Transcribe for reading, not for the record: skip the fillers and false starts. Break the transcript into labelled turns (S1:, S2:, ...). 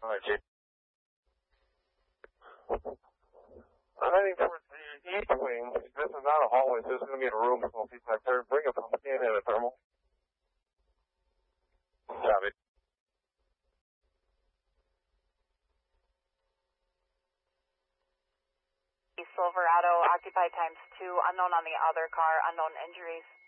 S1: Alright, Chief. I'm heading towards the east wing. This is not a hallway, so this is going to be in a room with multi sector. Bring a pump in and a thermal. Copy.
S2: Silverado, occupied ×2, unknown on the other car, unknown injuries.